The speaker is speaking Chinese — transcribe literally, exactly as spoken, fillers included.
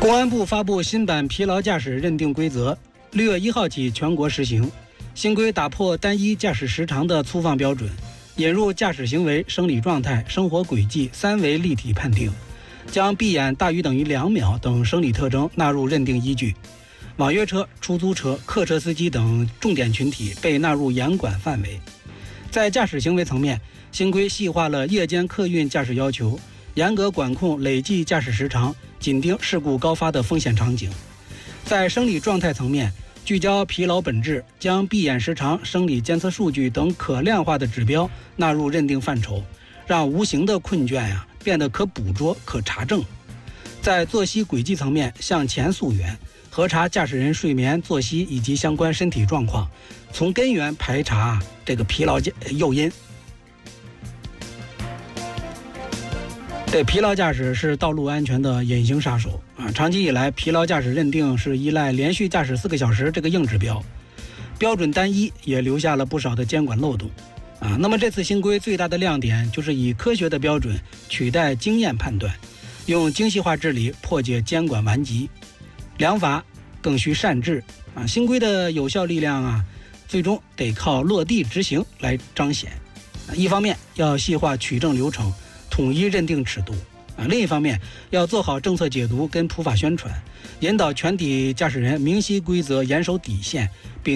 公安部发布新版疲劳驾驶认定规则，六月一号起全国实行。新规打破单一驾驶时长的粗放标准，引入驾驶行为、生理状态、生活轨迹三维立体判定，将闭眼大于等于两秒等生理特征纳入认定依据。网约车、出租车、客车司机等重点群体被纳入严管范围。在驾驶行为层面，新规细化了夜间客运驾驶要求，严格管控累计驾驶时长，紧盯事故高发的风险场景。在生理状态层面，聚焦疲劳本质，将闭眼时长、生理监测数据等可量化的指标纳入认定范畴，让无形的困倦呀、啊、变得可捕捉、可查证。在作息轨迹层面，向前溯源，核查驾驶人睡眠、作息以及相关身体状况，从根源排查这个疲劳诱因。这疲劳驾驶是道路安全的隐形杀手啊！长期以来，疲劳驾驶认定是依赖连续驾驶四个小时这个硬指标，标准单一，也留下了不少的监管漏洞啊。那么这次新规最大的亮点就是以科学的标准取代经验判断，用精细化治理破解监管顽疾。良法更需善治啊！新规的有效力量啊，最终得靠落地执行来彰显。一方面要细化取证流程，统一认定尺度啊；另一方面要做好政策解读跟普法宣传，引导全体驾驶人明晰规则、严守底线，并